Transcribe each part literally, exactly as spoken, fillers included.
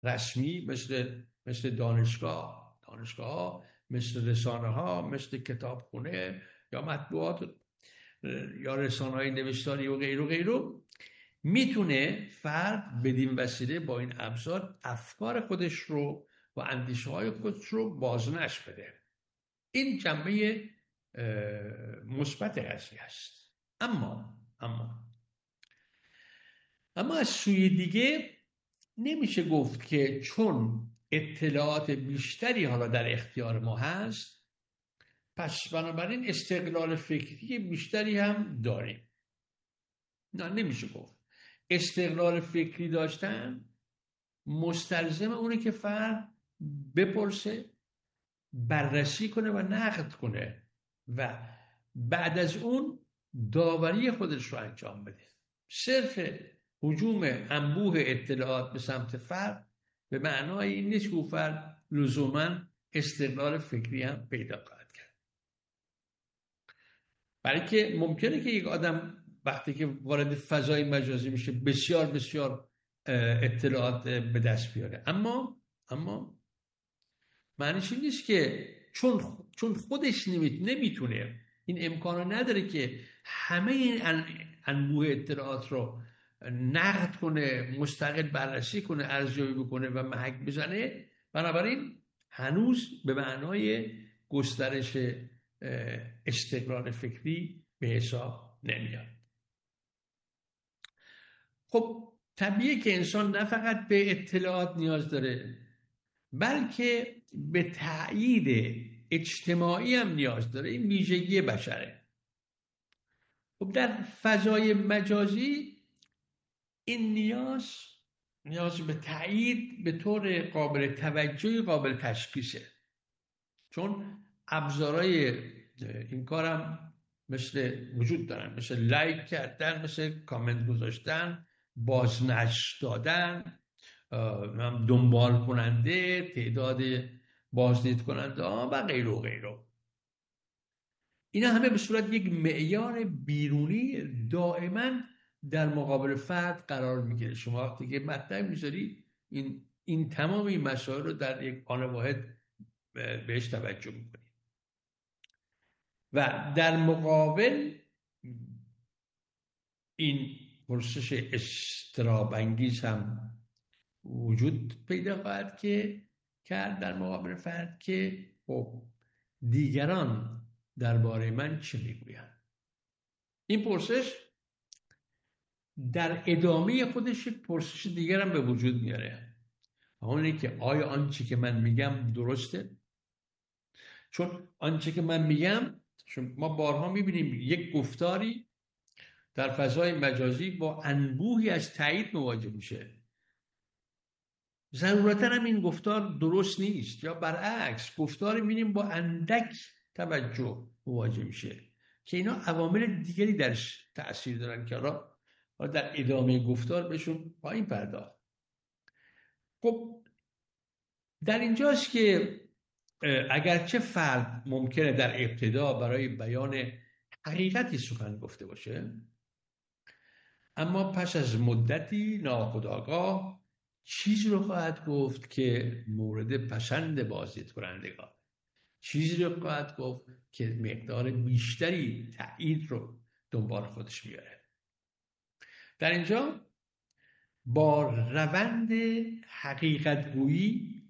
رسمی مثل مثل دانشگاه دانشگاه ها، مثل رسانه ها، مثل کتابخونه یا مطبوعات یا رسانه های نوشتاری و غیر و غیره، میتونه فرد بدین وسیله با این ابزار افکار خودش رو و اندیشه های خودش رو بازنشر بده. این جنبه مثبت قضیه است. اما اما اما از سوی دیگه نمیشه گفت که چون اطلاعات بیشتری حالا در اختیار ما هست پس بنابراین استقلال فکری بیشتری هم داریم. نه، نمیشه گفت. استقلال فکری داشتن مستلزم اونه که فرد بپرسه، بررسی کنه و نقد کنه و بعد از اون داوری خودش رو انجام بده. صرف هجوم انبوه اطلاعات به سمت فرد به معنای این نیست که فرد لزوما استقلال فکری هم پیدا خواهد کرد. برای که ممکنه که یک آدم وقتی که وارد فضای مجازی میشه بسیار بسیار اطلاعات به دست بیاره، اما اما معنیش این نیست که چون چون خودش نمیتونه، این امکانو نداره که همه این انبوه اطلاعات رو نقد کنه، مستقل بررسی کنه، ارزیابی بکنه و محک بزنه، بنابراین هنوز به معنای گسترش استقلال فکری به حساب نمیاد. خب طبیعیه که انسان نه فقط به اطلاعات نیاز داره بلکه به تأیید اجتماعی هم نیاز داره. این ویژگی بشره. خب در فضای مجازی این نیاز نیاز به تأیید به طور قابل توجهی قابل تشخیصه، چون ابزارهای این کارم مثل وجود دارن، مثل لایک کردن، مثل کامنت گذاشتن، بازنشر دادن، دنبال کننده، تعداد بازدید کننده و غیره و غیره. اینا همه به صورت یک معیار بیرونی دائما در مقابل فرد قرار میگیره. شما وقتی که مطلب میذاری این این تمام این مسائل رو در یک آن واحد بهش توجه میکنی و در مقابل این پرسش اضطراب انگیز هم وجود پیدا خواهد که کرد در مقابل فرد که خب دیگران درباره من چه میگویند. این پرسش در ادامه خودش پرسش دیگر هم به وجود میاره، اونه که آیا آنچه که من میگم درسته؟ چون آنچه که من میگم، چون ما بارها میبینیم یک گفتاری در فضای مجازی با انبوهی از تایید مواجه میشه، ضرورتاً هم این گفتار درست نیست، یا برعکس گفتاری میبینیم با اندک توجه مواجه میشه که اینا عوامل دیگری درش تأثیر دارن که را در ادامه گفتار بهشون پایین پرداخت. خب در اینجاست که اگرچه فرد ممکنه در ابتدا برای بیان حقیقتی سخن گفته باشه، اما پس از مدتی ناخودآگاه چیزی رو خواهد گفت که مورد پسند بازدید کنندگان، چیزی رو خواهد گفت که مقدار بیشتری تأیید رو دنبال خودش میاره. در اینجا با روند حقیقت گویی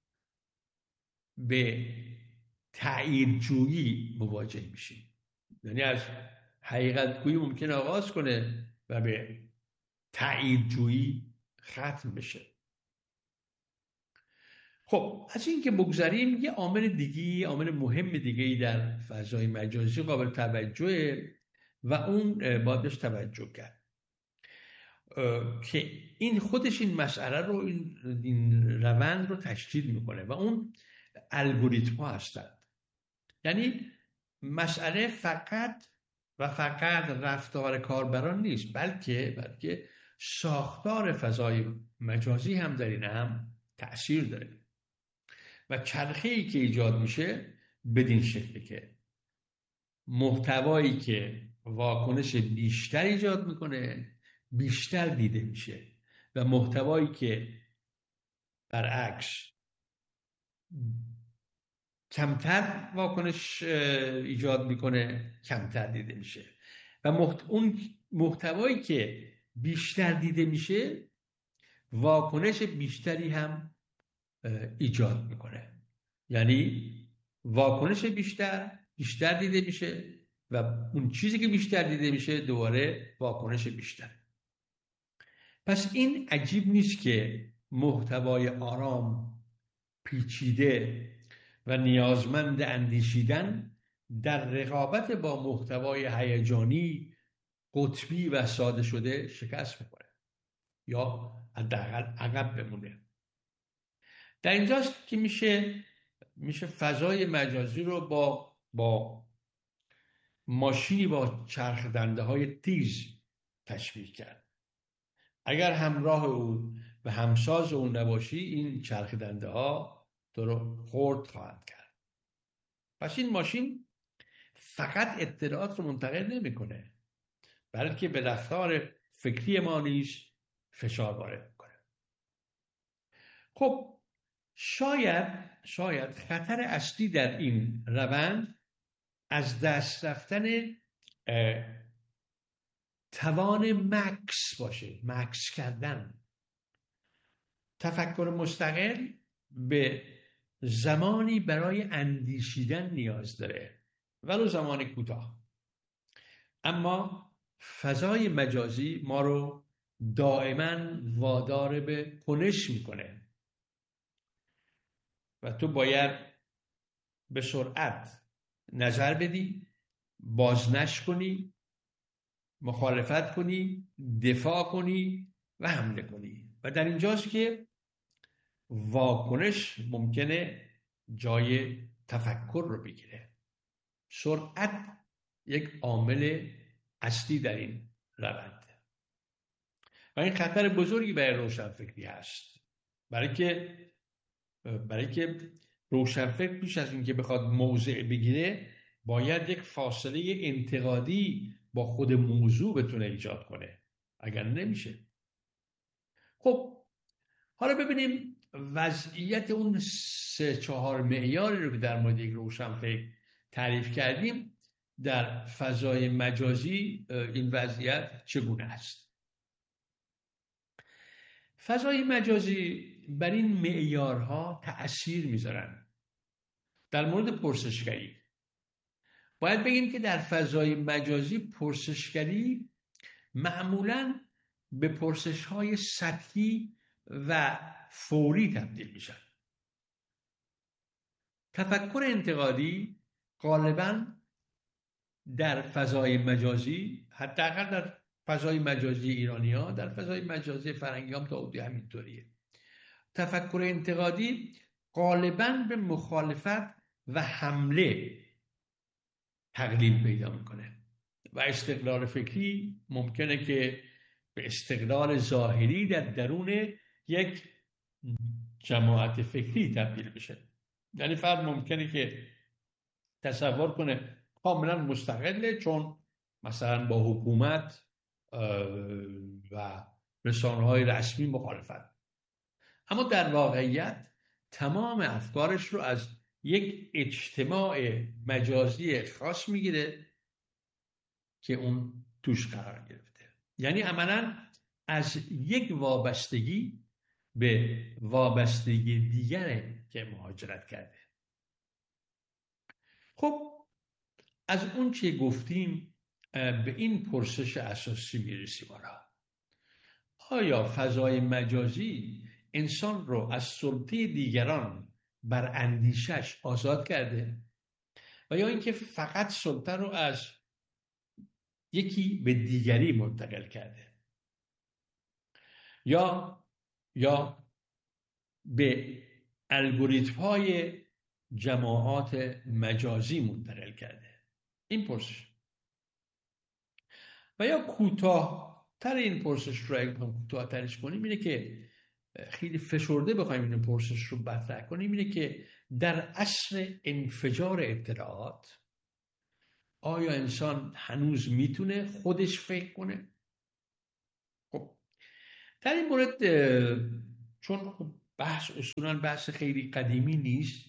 به تأیید جویی مواجه میشیم. یعنی از حقیقت گویی ممکن آغاز کنه و به تأیید جویی ختم بشه. خب از این که بگذاریم، یه عامل دیگه، عامل مهم دیگه در فضای مجازی قابل توجهه و اون باید بهش توجه کرد که این خودش این مسئله رو، این, این روند رو تشدید میکنه و اون الگوریتم ها هستند. یعنی مسئله فقط و فقط رفتار کاربران نیست، بلکه بلکه ساختار فضای مجازی هم در این هم تأثیر داره و چرخه‌ای که ایجاد میشه بدین شکله که محتوایی که واکنش بیشتر ایجاد میکنه بیشتر دیده میشه و محتوایی که برعکس کمتر واکنش ایجاد میکنه، کمتر دیده میشه و محت... اون محتوایی که بیشتر دیده میشه واکنش بیشتری هم ایجاد میکنه. یعنی واکنش بیشتر بیشتر دیده میشه و اون چیزی که بیشتر دیده میشه دوباره واکنش بیشتر. پس این عجیب نیست که محتوای آرام، پیچیده و نیازمند اندیشیدن در رقابت با محتوای هیجانی، قطبی و ساده شده شکست می‌خوره یا حداقل عقب بمونه. در اینجاست که میشه میشه فضای مجازی رو با با ماشینی با چرخ دنده های تیز تشبیه کرد. اگر همراه او و همساز او نباشی این چرخ دنده ها تو رو خرد خواهند کرد. پس این ماشین فقط اطلاعات رو منتقل نمیکنه، بلکه به رفتار فکری ما نیز فشار وارد میکنه. خب شاید شاید خطر اصلی در این روند از دست رفتن توان مکس باشه، مکس کردن. تفکر مستقل به زمانی برای اندیشیدن نیاز داره، ولو زمان کوتاه. اما فضای مجازی ما رو دائما وادار به کنش میکنه و تو باید به سرعت نظر بدی، بازنش کنی، مخالفت کنی، دفاع کنی و حمله کنی. و در اینجاست که واکنش ممکنه جای تفکر رو بگیره. سرعت یک عامل اصلی در این روند و این خطر بزرگی برای روشنفکری هست، برای که برای که روشنفکر پیش از اینکه بخواد موضع بگیره باید یک فاصله انتقادی با خود موضوع بتونه ایجاد کنه، اگر نمیشه. خب حالا ببینیم وضعیت اون سه چهار معیاری رو که در مورد یک روشنفکر تعریف کردیم در فضای مجازی این وضعیت چگونه است. فضای مجازی بر این معیارها تأثیر میذارن. در مورد پرسشگری باید بگیم که در فضای مجازی پرسشگری معمولاً به پرسش‌های سطحی و فوری تبدیل میشن. تفکر انتقادی غالباً در فضای مجازی، حداقل در فضای مجازی ایرانی‌ها، در فضای مجازی فرنگی هم تا حدودی همینطوریه. تفکر انتقادی غالباً به مخالفت و حمله تقلیل پیدا میکنه و استقلال فکری ممکنه که به استقلال ظاهری در درون یک جماعت فکری تبدیل بشه. یعنی فرد ممکنه که تصور کنه کاملا مستقله، چون مثلا با حکومت و رسانه‌های رسمی مخالفت، اما در واقعیت تمام افکارش رو از یک اجتماع مجازی خاص میگیره که اون توش قرار گرفته. یعنی عملاً از یک وابستگی به وابستگی دیگره که مهاجرت کرده. خب از اون چه گفتیم به این پرسش اساسی میرسیم. آیا فضای مجازی انسان رو از سلطه دیگران بر اندیشش آزاد کرده و یا اینکه فقط سلطه رو از یکی به دیگری منتقل کرده یا یا به الگوریتم‌های جماعات مجازی منتقل کرده؟ این پرسش. و یا کوتاه‌تر این پرسش رو اگه بخوایم کوتاه‌ترش کنیم اینه که خیلی فشرده بخوایم این پرسش رو مطرح کنیم اینه که در عصر انفجار اطلاعات آیا انسان هنوز میتونه خودش فکر کنه؟ خب در این مورد چون خب بحث اصولا بحث خیلی قدیمی نیست.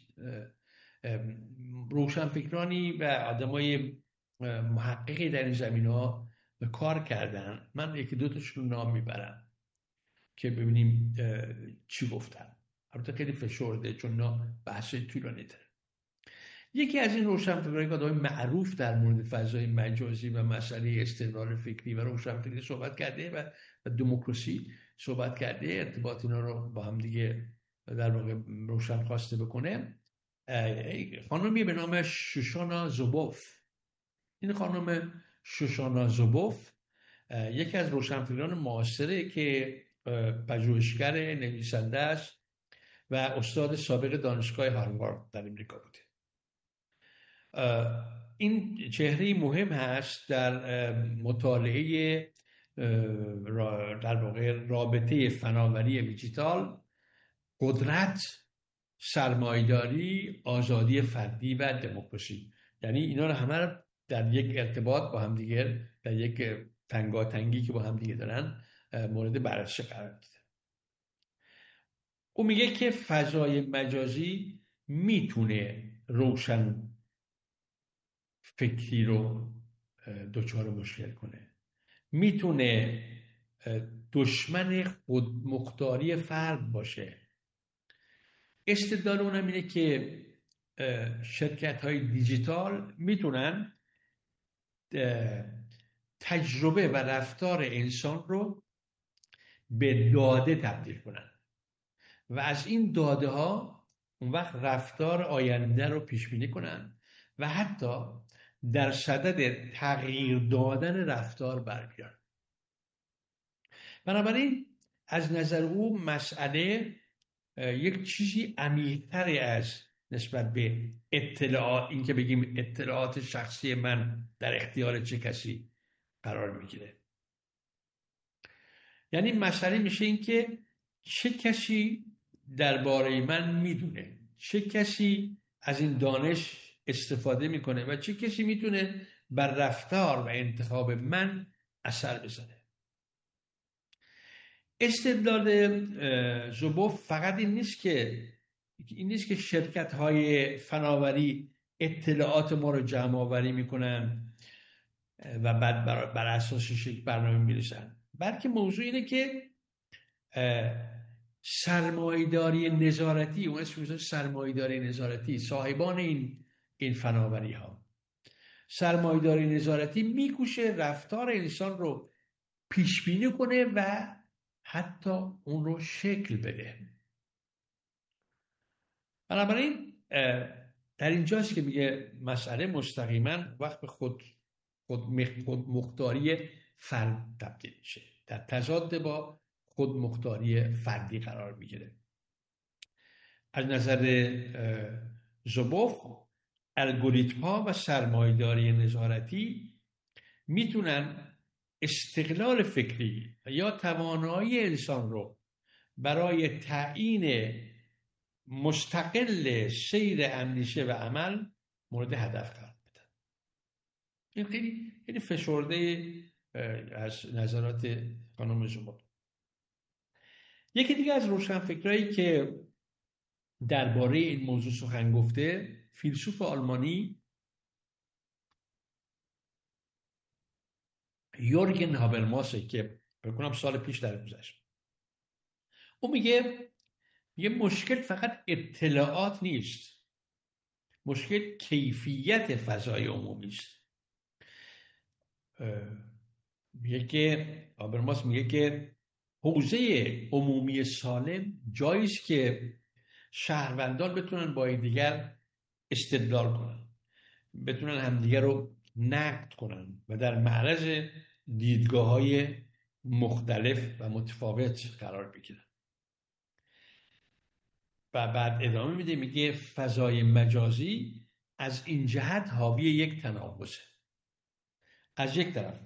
روشنفکرانی و آدمای محققی در این زمینه ها کار کردن. من یکی دو تاشون نام میبرم که ببینیم چی گفتن. البته خیلی فشرده چون نه بحث طولانی تر. یکی از این روشنفکران که آدمای معروف در مورد فضای مجازی و مسئله استقلال فکری و روشنفکری صحبت کرده و دموکراسی صحبت کرده، ارتباط اینا رو با هم دیگه در واقع روشن خواسته بکنه. خانمی به نام شوشانا زوبوف. این خانم شوشانا زوبوف یکی از روشنفکران معاصره که پژوهشگر، نویسنده است و استاد سابق دانشگاه هاروارد در امریکا بوده. این چهره مهم هست در مطالعه در واقع رابطه فناوری دیجیتال، قدرت، سرمایه‌داری، آزادی فردی و دموکراسی. یعنی اینا رو همه در یک ارتباط با هم دیگه، در یک تنگاتنگی که با هم دیگه دارن مورد بررسی قرار میده. او میگه که فضای مجازی میتونه روشن فکری رو دچار مشکل کنه، میتونه دشمن خودمختاری فرد باشه. استدلال اونم اینه که شرکت های دیجیتال میتونن تجربه و رفتار انسان رو به داده تبدیل کنن و از این داده ها اون وقت رفتار آینده رو پیش بینی کنن و حتی در صدد تغییر دادن رفتار بر بیان. بنابراین از نظر او مسئله یک چیزی عمیق‌تر از نسبت به اطلاعات، این که بگیم اطلاعات شخصی من در اختیار چه کسی قرار میگیره. یعنی مسئله میشه این که چه کسی درباره من میدونه، چه کسی از این دانش استفاده میکنه و چه کسی میتونه بر رفتار و انتخاب من اثر بزنه. استدلال زوبوف فقط این نیست که این نیست که شرکت های فناوری اطلاعات ما رو جمع آوری میکنن و بعد بر, بر اساسش یک برنامه میرسن، بلکه موضوع اینه که سرمایه‌داری نظارتی، اون اسمش سرمایه‌داری نظارتی، صاحبان این این فناوری ها، سرمایه‌داری نظارتی میکوشه رفتار انسان رو پیش بینی کنه و حتی اون رو شکل بده. بنابراین در اینجاست که میگه مسئله مستقیما وقت به خود خود مختاری فرد تبدیل میشه، در تضاد با خود مختاری فردی قرار میگیره. از نظر زوبوف الگوریتم ها و سرمایه‌داری نظارتی میتونن استقلال فکری یا توانایی انسان رو برای تعیین مستقل سیر اندیشه و عمل مورد هدف قرار بدن. این خیلی خیلی فشرده از نظرات خانم زوبوف. یکی دیگه از روشنفکرایی که درباره این موضوع سخن گفته، فیلسوف آلمانی یورگن هابرماسه که بکنم سال پیش در گذشت. او میگه یه مشکل فقط اطلاعات نیست، مشکل کیفیت فضای عمومی است. میگه که هابرماس میگه که حوزه عمومی سالم جایی است که شهروندان بتونن با دیگر استدلال کنن، بتونن همدیگر رو نقد کنن و در معرض دیدگاه‌های مختلف و متفاوت قرار بگیرن. و بعد ادامه میده، میگه فضای مجازی از این جهت حاوی یک تناقضه. از یک طرف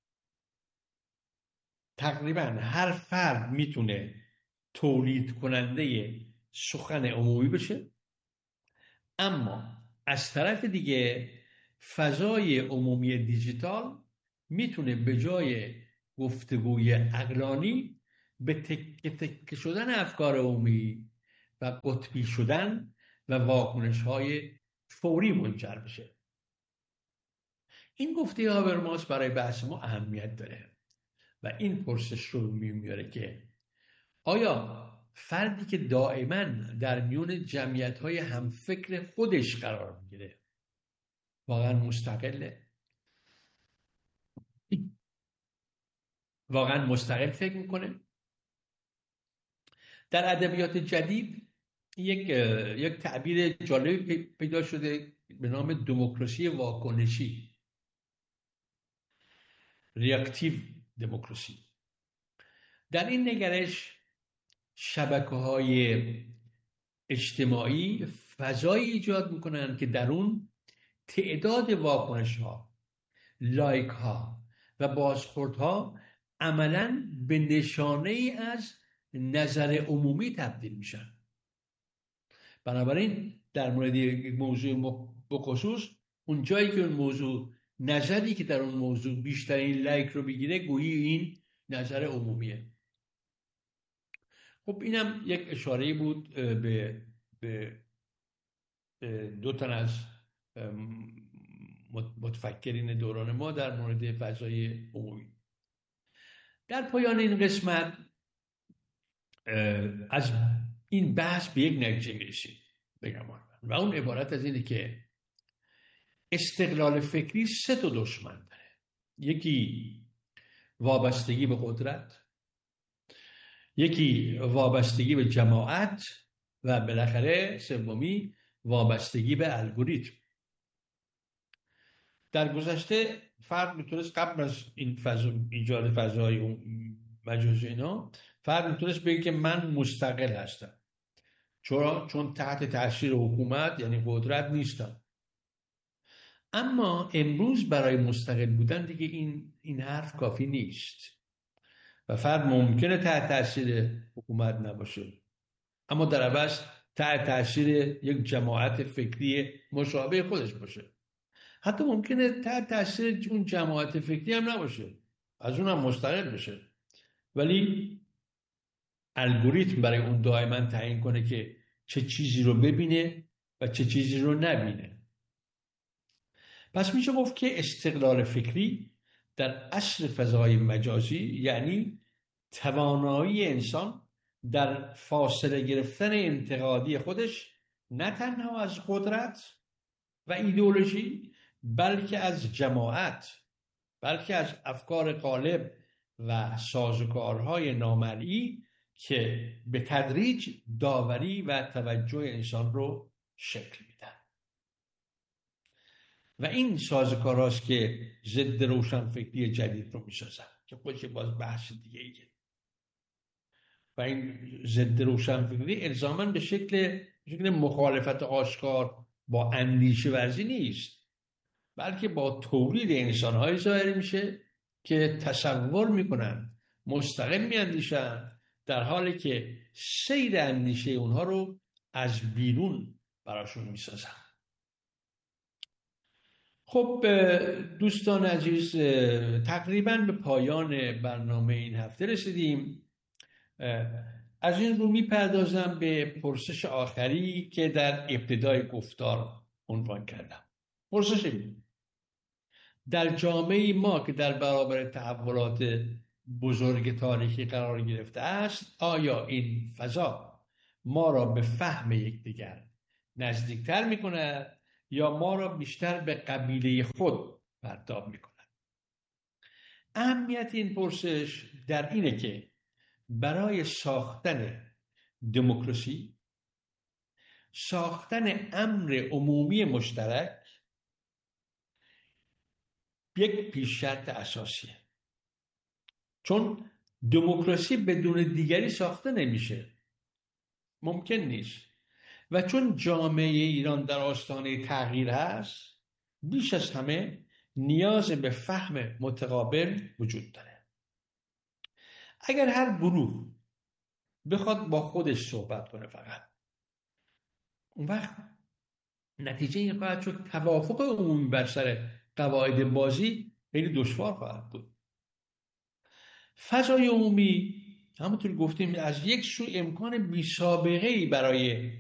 تقریبا هر فرد میتونه تولید کننده سخن عمومی بشه، اما از طرف دیگه فضای عمومی دیجیتال میتونه به جای گفتگوی عقلانی به تکه تکه شدن افکار عمومی و قطبی شدن و واکنش های فوری منجر بشه. این گفته هابرماس برای بحث ما اهمیت داره و این پرسش رو میاره که آیا فردی که دائما در میون جمعیت‌های همفکر خودش قرار میگیره واقعا مستقله؟ واقعا مستقل فکر میکنه؟ در ادبیات جدید یک یک تعبیر جالبی پیدا شده به نام دموکراسی واکنشی، ریاکتیو دموکراسی. در این نگرش شبکه‌های اجتماعی فضایی ایجاد میکنن که در اون تعداد واکنش‌ها، لایک‌ها و بازخوردها عملاً به نشانه ای از نظر عمومی تبدیل میشن. بنابراین در مورد یک موضوع بخصوص اون جایی که اون موضوع نظری که در اون موضوع بیشترین لایک رو بگیره گویی این نظر عمومیه. خب اینم یک اشاره بود به به دو تن از متفکرین دوران ما در مورد فضای عمومی. در پایان این قسمت از این بحث به یک نتیجه میرسیم بگم، و اون عبارت از اینه که استقلال فکری سه تا دشمن داره. یکی وابستگی به قدرت، یکی وابستگی به جماعت و بالاخره سومی وابستگی به الگوریتم. در گذشته فرد میتونست قبل از این فضا ایجاد فضای مجازی اینا فرد میتونست بگه که من مستقل هستم چرا؟ چون تحت تاثیر حکومت یعنی قدرت نیستم. اما امروز برای مستقل بودن دیگه این این حرف کافی نیست و فرد ممکنه تحت تاثیر حکومت نباشه اما در عوض تحت تاثیر یک جماعت فکری مشابه خودش باشه. حتی ممکنه تحت تاثیر اون جماعت فکری هم نباشه، از اون هم مستقل بشه، ولی الگوریتم برای اون دائما تعیین کنه که چه چیزی رو ببینه و چه چیزی رو نبینه. پس میشه گفت که استقلال فکری در عصر فضای مجازی یعنی توانایی انسان در فاصله گرفتن انتقادی خودش نه تنها از قدرت و ایدئولوژی بلکه از جماعت، بلکه از افکار غالب و سازوکارهای نامرئی که به تدریج داوری و توجه انسان رو شکل میدن. و این سازوکارهاست که ضد روشنفکری جدید رو میسازن که خودش باز بحث دیگه ایه. و این ضد روشنفکری الزاماً به شکل به شکل مخالفت آشکار با اندیشه ورزی نیست، بلکه با تولید انسان‌های ظاهر میشه که تصور میکنن، مستقل میاندیشن، در حالی که سیر اندیشه اونها رو از بیرون براشون میسازن. خب دوستان عزیز، تقریباً به پایان برنامه این هفته رسیدیم. از این رو میپردازم به پرسش آخری که در ابتدای گفتار عنوان کردم. پرسش این: در جامعه ما که در برابر تحولات بزرگ تاریخی قرار گرفته است، آیا این فضا ما را به فهم یکدیگر نزدیکتر می‌کند یا ما را بیشتر به قبیله خود پرتاب می‌کند؟ اهمیت این پرسش در اینه که برای ساختن دموکراسی، ساختن امر عمومی مشترک یک پیش شرط اساسیه، چون دموکراسی بدون دیگری ساخته نمیشه، ممکن نیست. و چون جامعه ایران در آستانه تغییر هست، بیش از همه نیاز به فهم متقابل وجود داره. اگر هر گروه بخواد با خودش صحبت کنه فقط، اون وقت نتیجه این خواهد شد توافق عمومی بر سر قواعد بازی خیلی دشوار خواهد بود. فضای عمومی همونطور گفتیم از یک سو امکان بی سابقه ای برای